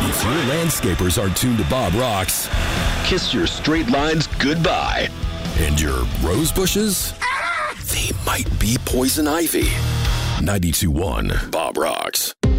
If your landscapers are tuned to Bob Rocks, kiss your straight lines goodbye. And your rose bushes, they might be poison ivy. 92.1 Bob Rocks.